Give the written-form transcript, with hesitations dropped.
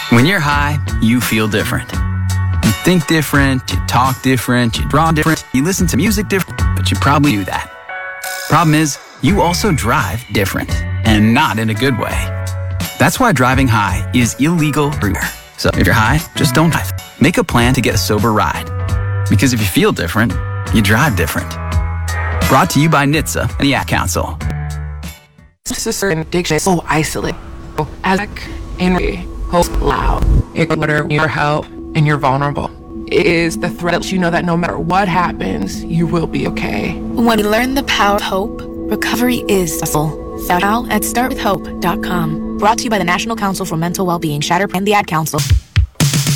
When you're high, you feel different. You think different, you talk different, you draw different, you listen to music different, but you probably do that. Problem is, you also drive different, and not in a good way. That's why driving high is illegal everywhere. So if you're high, just don't drive. Make a plan to get a sober ride. Because if you feel different, you drive different. Brought to you by NHTSA and the Ad Council. Certain addiction is so isolating. As and host loud, ignore your help, and you're vulnerable. It is the threat that you know that no matter what happens, you will be okay. When you learn the power of hope, recovery is possible. Start out at startwithhope.com. Brought to you by the National Council for Mental Wellbeing, Shatterprint, and the Ad Council.